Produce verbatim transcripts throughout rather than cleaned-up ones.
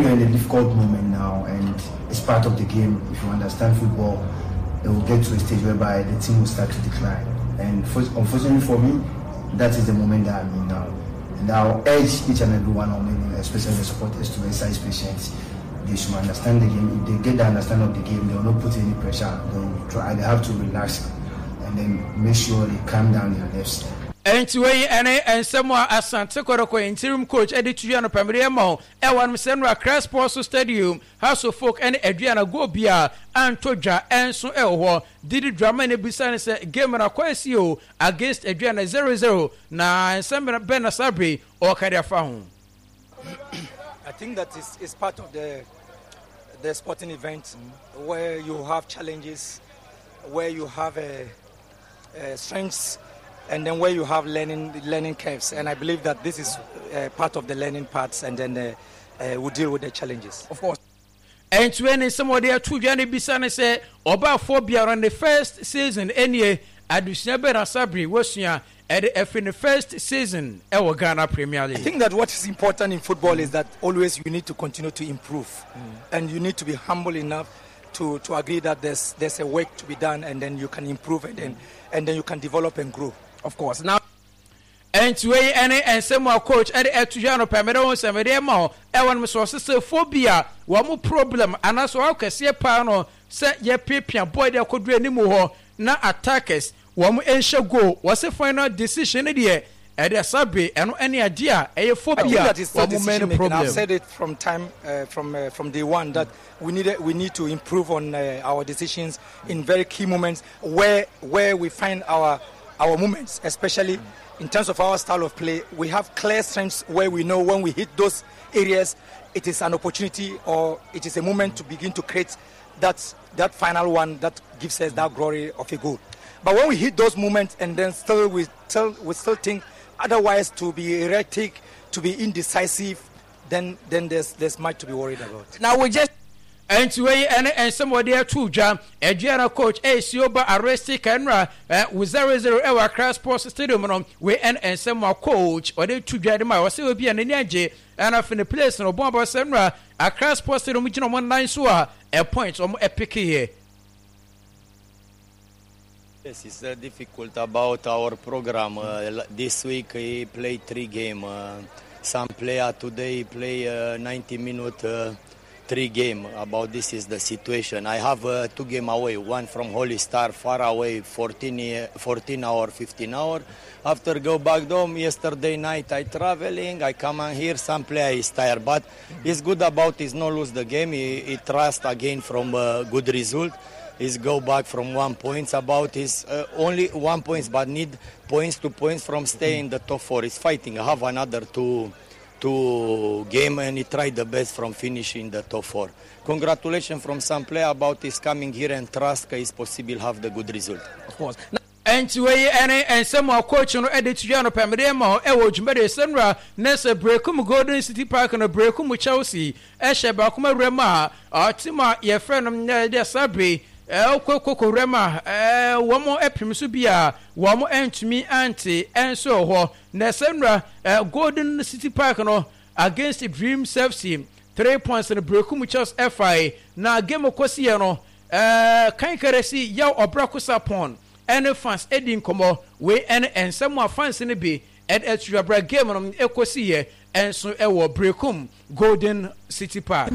we are in a difficult moment now, and it's part of the game. If you understand football, it will get to a stage whereby the team will start to decline. And for, unfortunately for me, that is the moment that I'm in now. And I'll urge each and every one of them, especially the supporters, to exercise patience. They should understand the game. If they get the understanding of the game, they will not put any pressure. They will try. They have to relax and then make sure they calm down their nerves. And to way and someone as Santa Coroko interim coach Eddie Tuano Pamriamo, Ewan Senra Crash Sports Stadium, House of Folk and Adriana Gobia, and Toja and so Elwo, did it drama in a business game on a Quasio against Adriana zero zero. Now, and some Ben Sabri or Kadia Fahun. I think that is, is part of the the sporting event mm. where you have challenges, where you have a, a strengths, and then where you have learning learning curves. And I believe that this is uh, part of the learning parts, and then uh, uh, we deal with the challenges. Of course. And to any somebody are two Johnny Bisana say about phobia on the first season any additional Ben Sabri was here. At in the first season, our Ghana Premier League. I think that what is important in football is that always you need to continue to improve, mm. and you need to be humble enough to, to agree that there's there's a work to be done, and then you can improve it, and and then you can develop and grow. Of course. Now, and to any and some more coach at Etujano Pamero and Samademo, Ewan Sources phobia, one more problem, and as well can see a pano set your paper boy there could be any more na attackers. One ensure go was a final decision here at the Sabre and any idea a phobia that is decision making. I've said it from time uh, from uh, from day one that we need we need to improve on uh, our decisions in very key moments where where we find our our moments, especially in terms of our style of play. We have clear strengths where we know when we hit those areas, it is an opportunity or it is a moment to begin to create that that final one that gives us that glory of a goal. But when we hit those moments and then still we still we still think otherwise to be erratic, to be indecisive, then then there's there's much to be worried about. Now we just and to way and and somebody there too jam Adriana coach A Sioba Arresti Canra with zero zero Ewa Crash Sports Stadium no we and and some coach or they two jam ma was will be an energy and after the place no bomb about Senra a Crash Sports Stadium which no one nine so a point or epic here. Yes, it's uh, difficult about our program. Uh, this week we play three games. Uh, some player today play uh, ninety minute uh, three game. About this is the situation. I have uh, two game away. One from Holy Star, far away, fourteen, fourteen hour, fifteen hour. After go back home, yesterday night I traveling. I come on here. Some player is tired, but it's good about is not lose the game. He, he trust again from uh, good result. Is go back from one points about is uh, only one points but need points to points from stay in the top four. Is fighting. I have another two two game and he tried the best from finishing the top four. Congratulations from some player about is coming here and trust is possible have the good result. Of course. And to way any and some more coach on edit to Jano Pamedemo, Ewo Jumede Senra, Nessa Brekum Golden City Park and a Brekum Chelsea, Esha Bakuma Rema, or Tima, your friend of Nadia Sabri. El Coco Rema, eh, one more epimusubia, one more end to me, auntie, and so ho. Nesendra, eh, Golden City Park no against the Dream Self Team, three points in the Brecumichos F I. Now, game of Cosiano, eh, Kankaresi, Yao or Bracusapon, and fans Edding Como, we and and some more fans in the bay, and extra break game on Ecosia, and so Ewo Brecum, Golden City Park.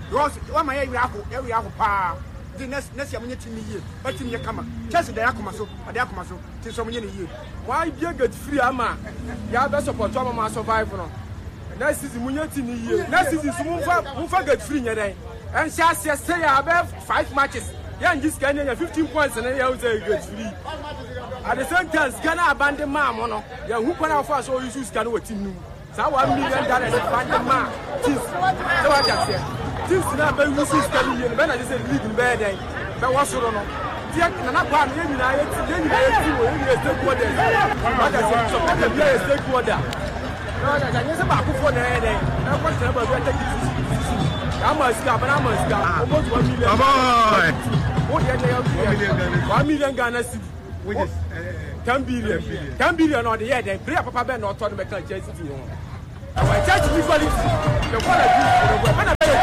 The next next year, team year, but team come. Chelsea, they are coming so, they are coming so. Till some year. Why you get free, ama? You have best support to ama survive no. Next season, we need team year. Next season, move move get free nyere. And Chelsea say you have five matches. You and this Ghana fifteen points and then you say get free. At the same time, Ghana abandon man, no. You who can offer so you use Ghana with team. So one million dollars abandon man. Teams. So what you say? Since now, we will see studying in Benin, is a leading bed. But what's on? Take another part, then you know, then you know, you take what they say. What I said, so what the player is take what they. No, I just about for the head. I want to have a better decision. I'm a scab, and I'm a scab. Almost one million. Come on! What do you have? One million Ghana city. Which is ten billion. Ten billion on the head, and Bria Papa Ben or Tony McCall Chelsea. I want to be quality. The one I do,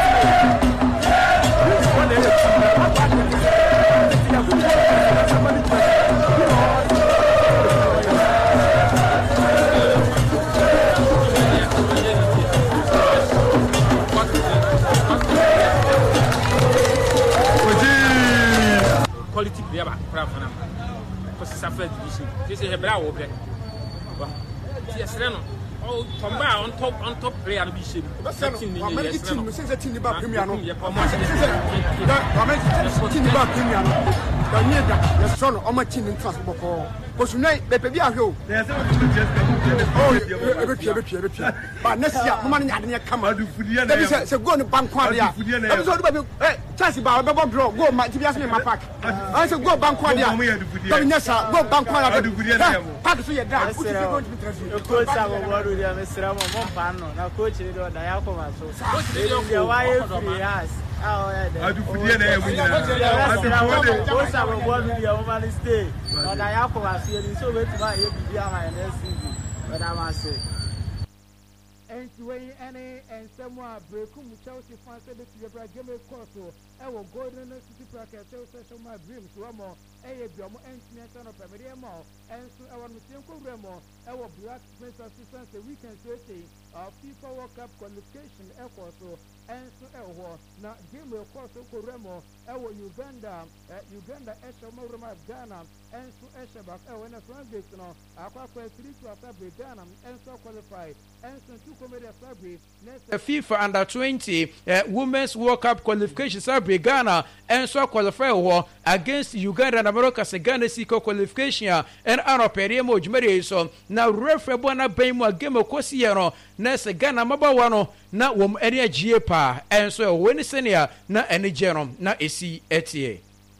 akora fana ko sisa fa division this is hebra wo bre wa yes no oh tomba on top on top player no bi shey team ni yes no since team ni ba premier no o ma since o ma team ni ba premier no da ni da yes no o ma team ni transfer boko ko su nei be pe bi ahwe o yes oh e be pie be pie be pie ba next year mo ma nya de kama du fudie na se se go no bank ade ya e so do ba eh chance ba be bo draw go ma tibias me ma pack I say go bank ade ya do nya sa go bank ade pack so ye da go to transfer ko sa go waru dia mesra mo mo pano na coach ni do da ya ko ma so coach ni do why free us ah yeah there adu fudie na e mu nyina ko sa go waru dia mo ma stay na da ya ko ma so ni so wait ma ye bibia ma na C V but I must say and way any and someone breakum Chelsea fans said to the game course e wo golden city park Chelsea my dreams wamo e ye biomo international premier mo and so I want to see ko remo e wo black prince assistance the weekend say uh FIFA World Cup qualification e course and so e wo na game course ko remo e wo Uganda Uganda e show mo rema Ghana and so e sheba e wo na Sunday no akwa kwa three to after Ghana and so qualify and so the FIFA under twenty uh, Women's World Cup qualification Sabri Ghana and so qualify war against Uganda and America se Ghana siko qualification and ano periemo jumere so na referee bona baimu game kosi yano na se Ghana mabawano na wom ene agie pa and so when senior na ene jeno na esi etie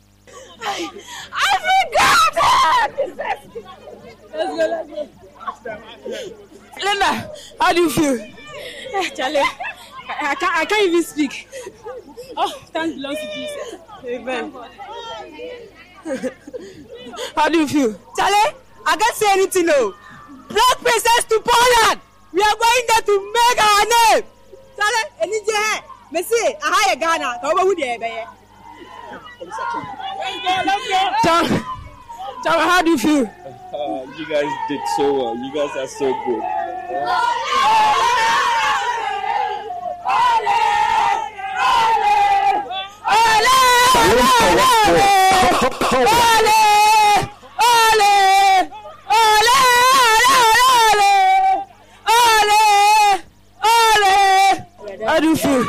Africa! Let's go, let's go. Linda, how do you feel? Charlie, I, I, can't, I can't even speak. Oh, thanks belongs to Jesus. Amen. How do you feel? Charlie, I can't say anything, no. Black princess to Poland. We are going there to make our name. Charlie, any day, Messi, I hire Ghana. How about you, baby? Charlie, how do you feel? Uh, you guys did so well. You guys are so good. How do you feel?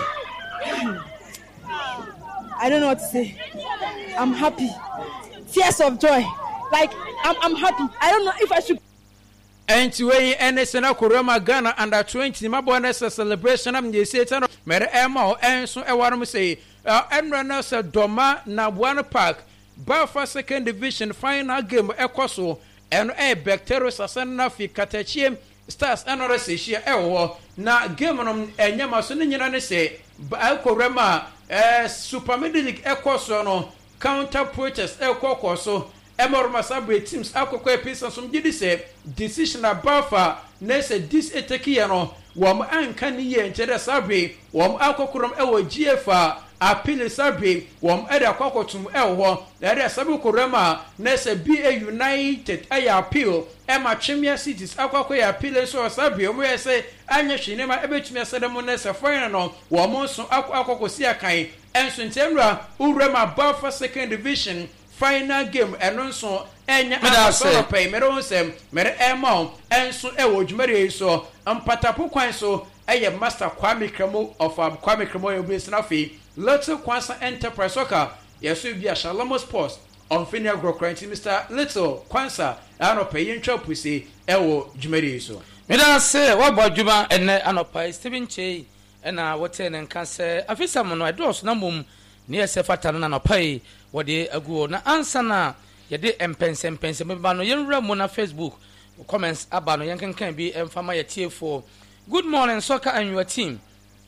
I don't know what to say. I'm happy. Tears of joy. Like, I'm, I'm happy. I don't know if I should. And to way N S N Kurama Ghana under twenty, my bonus celebration. I'm the Satan. Mere Emma and so I want to say, uh, and runners a Doma na one park, Bafa second division final game Ecoso, and a bacteria Sasana fi Katachim stars and other say, oh, na game on and Yamasun say, Kurama, uh, Super League Ecoso, no counter protest Ecoso. Emor Masabre teams akoko pesa som gidi se decision abafa na se dis eteki no wom anka ni ye ntere sabre wom akokrom ewo G F A appeal sabre wom ede akokotum ewo na ede sabre korama na se B A United aya appeal ema Chimia Cities akoko ya appeal so sabre omo ye se anya hwene ma ebetumi asedemo na se final no wom so akoko si akan enso ntemra urema Bafa second division final game eno so enya asoro pay mere onsem mere ema enso ewo dwumere so ampatapo kwan so eye master Kwame Kremo of um, Kwame Kremo Obese na fi Little Kwansa Enterprise Soccer yeso bia Shalom Sports on Finia Grokranti Mister Little Kwansa anopa yentwa pusi ewo dwumere so me da se wa bodwuma ene anopa Stephen Chey ena wote ne nka se afisa mo no edos na mom ne yese fata no na anopa yi wode aguo na answer na yede empense empense me ba no yenwura mo na Facebook comments aba no yenkenkan bi emfama yetie for good morning soccer and your team,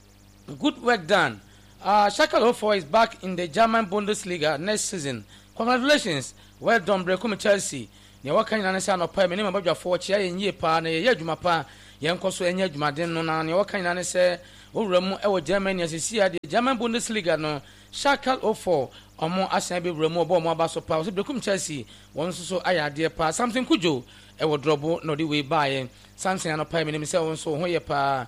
good work done. uh Shakalo four is back in the German Bundesliga next season. Congratulations, well done Brekum Chelsea. Ne wakan na nsa no pa me ne mabadwa four chia yenye pa na ye adwuma pa yenkoso enye adwuma den no na ne wakan na ne se owura mu e wo Germany asisi ade German Bundesliga no Shakalo four omo asan be wura mu obo omo abaso pa so Brekum Chelsea won so so ayade pa something kujo e wo drobo no the way by something no pa me ne se won so ho ye pa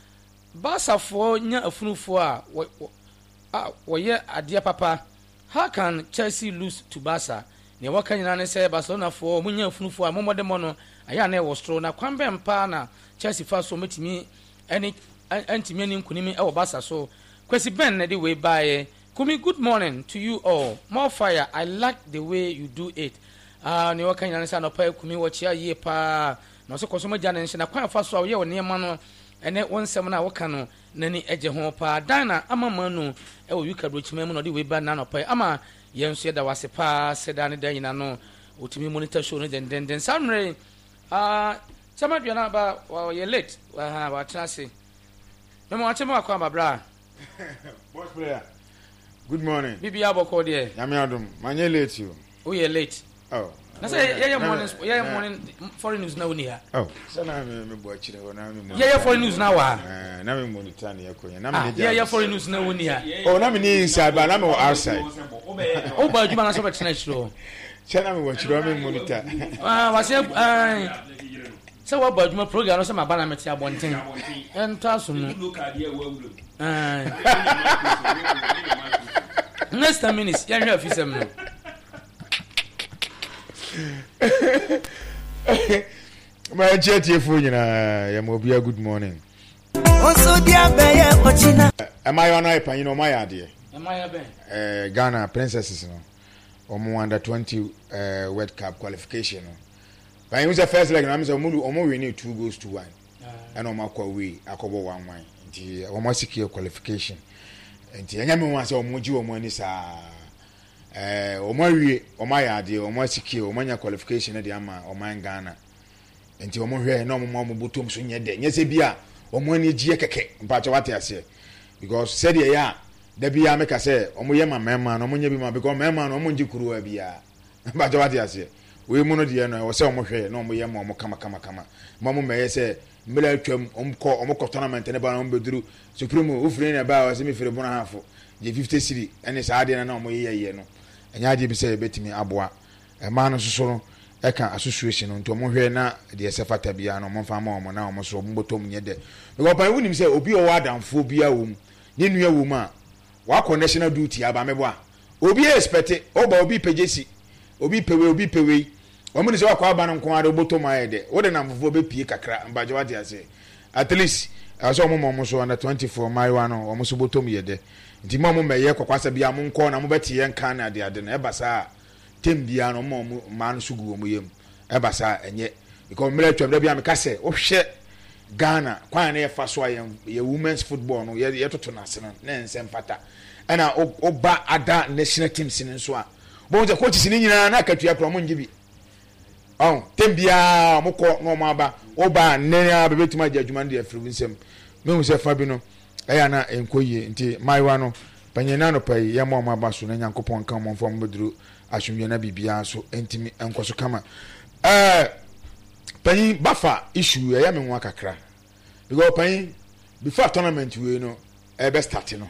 basafo nya afunufo a wo ye ade papa. How can Chelsea lose to Barca? ne waka nyina ne sɛ Barcelona fo munya funufo a momode mo no aya na e wo stro na kwambe mpa na Chelsea fa so metimi any antimi ani nkunimi e wo Barca so Kwesi Ben na the way by Kumi, good morning to you all. More fire. I like the way you do it. Ah, ne waka nyina ne sɛ no pa Kumi wo chia ye pa na so koso magya ne na kwan fa so a ye wo ne ma no ene wonsem na woka no nani eje ho pa Dana amama no e wo wika brochima mu no the way ba na no pa ama yenso yeda wase pa seda ne dan nyina no otimi monitor show no den den den samre ah chama duana ba ye late wa wa trase memo achema kwa babra boss player good morning bibi aboko de yame adum manye late you oh ye late oh na say ye ye morning ye ye morning foreign news na woni ha oh sana me me bo achire ho na me ye ye foreign news na wa eh na me monitor na yakonya na me ye ye foreign news na woni ha oh na me ni inside ba na me outside o ba juma na so be tena chiro chana me wo chiro me monitor ah wase ah so what about my program no say ma bana meti abonten enta so no ah next minutes ya hwe afisem no my chatty phone nyina ya mo bia good morning also dia be ye ochina am I on iPad you know my idea am I be eh Ghana princesses no omo under twenty uh, World Cup qualification no but it was the first leg na me say omo omo win two goals to one and omo akwa we akobo one one nti omo secure qualification nti enya me wan say omo ji omo ani sa eh omo wie omo ya ade omo secure omo nya qualification de ama omo Ghana nti omo hwe na omo omo botom so nye de nye se bia omo ani gie keke mpacho wate ase because said ya da bia me ka say omo ye ma mema na omo nya bi ma because mema na omo nji kuruwa bia mpacho wate ase we mu no de no wo se omo hwe na omo ye ma omo kama kama kama mo mo me say mbele atwam omko omko tournament ne ba na ombeduru supreme ufire ne ba wo se me fire bona hafo je fifty cedi ene sa ade na omo ye ye no enya de bi say betimi aboa e ma no soso no e kan association no nto mo hwe na de sefata bia no mo fa ma omo na omo so mbotom nye de because pa wunim say obi o wadamfo bia wo mu ne nua wo mu a wa national duty aba mebo a obi expect oba obi pejesi obi pewe obi pewe omo ni se wa kwa aba no nko ade obotom ayede wo de na mfofo be pie kakra mbaje wade ase at least aso omo mo so under twenty-four maiwa no omo so botom yede nti mo mo meye kwakwasa bia mo nko na mo beti ye nkan na ade ade na e basa tem bia no mo mo man sugu omo yem e basa enye because mele twam da bia me kase wo hwe Ghana kwan na ye fa so ye women's football no ye toto na ase no na nsem fata ana oba ada national team sin so a bo je coach sin nyina na akatua pro mo ngibi oh tem bia mo ko no mo aba oba nenia be betuma je adwuma de afiri nsem me hu se fa bi no eya na enkoye nti maiwa no panyena no pai ya mo mo aba so na nyankopon kan mo fam beduru asumye na bibia so entimi enkoso kama eh panyi bafa issue ya me nwa kakra because panyi before tournament we no e be start no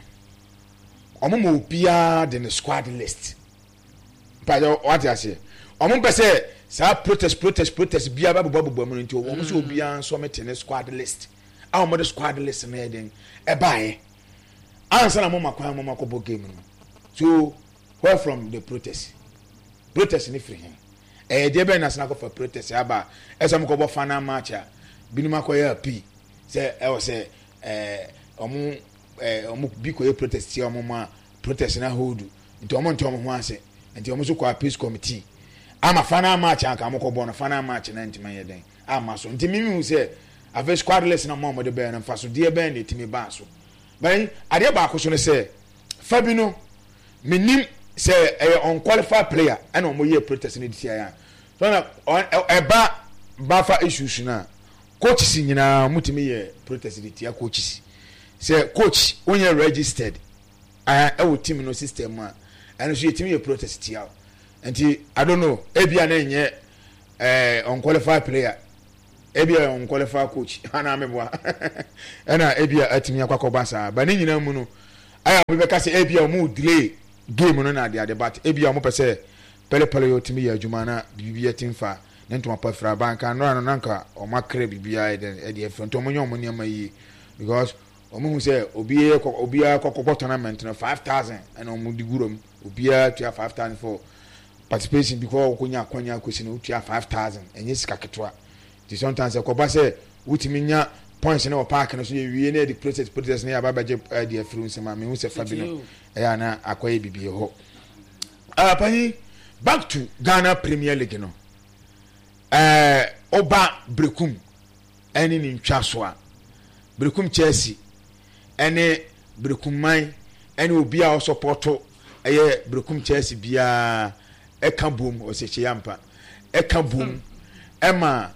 omo mo bia de squad list pa yo what you say omo be say sa protest protest protest bia ba bobo bobo mo nti omo so bia so mete squad list a omo de squad list na den e bae answer na mo makwa mo makobo game no so where from the protest protest ni free him eh de be national for protest aba esam ko bo fana match a binuma ko ya p say e o say eh omo eh omo bi ko protest ya omo ma protest na hold nti omo nti omo ho ase nti omo so ko peace committee ama fana match aka mo ko bo na fana match na nti man ye den ama so nti mimi hu say ave squadless na mo mo de be na fa so de be na timi ba so ban ade ba ko so ne say Fabino minim say a unqualified player and omo ye protest ni dia ya so na eba bafa issues na coach si nyina mutimi ye protest di dia coach si say coach onye registered ah e wo team no system a and so ye team ye protest dia nti I don't know ebia na nye eh unqualified player ebia unqualified coach ana meboa ana ebia atimi akwakoba sa ba ni nyina mu no aya be ka say ebia mu delay game no na dia debate ebia mo pese pele pele yo timi ya adwuma na bibia timfa ne ntoma pa fra banka no na nka o makre bibia e de front o mo nyom ne ma yi because o mo hu say obi obi akokoko tournament no five thousand and o mo di gurom obi a tua five thousand for participation because okonya akonya kwesi no utua five thousand enye sika ketwa ti sometimes e ko ba say wutimi nya points na o park no so ye wie na the process process na ya baba je the afru nsema me hu se fa bi no e ya na akoye bibie ho ah pani back to Ghana Premier League no eh oba brekum eni ni ntwa so a brekum Chelsea ene brekum man ene obi a o supporto eye brekum Chelsea bia e ka boom o se chiyampa e ka boom ema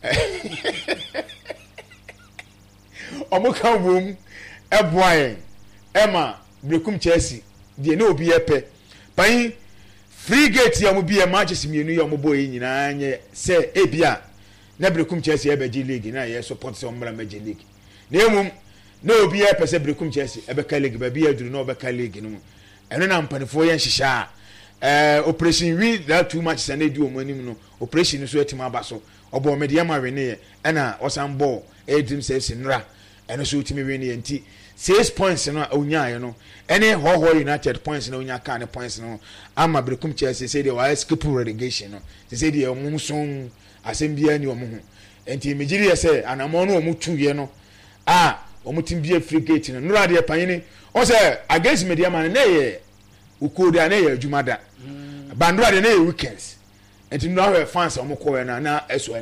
omo ka boom e boy ema brekum Chelsea de ne obi epe pan free gate ya mo bia matches mienu ya mo boy nyina anye se ebia na brekum Chelsea e beji league na ye support se omra meji league na emum na obi epe se brekum Chelsea e be ka league ba bia duru na obe ka league no eno na mpanifo ye nhihya eh operation we that too much say na di omanim no operation so etima abaso obo media ma wene ye na osan ball e dream saves nra eno so utimi wene ye nti six points no onya ye no ene ho ho United points no onya ka ne points no ama brekum Chelsea say they were skip relegation no say they omum son asembia ni omum enti mejiri ye say anamo no omutu ye no ah omutim bia free gate no nra de panyini o say against media man na ye ukoda na ye adwumada bandura de na ye weekends enti no have fans omukọ na na eso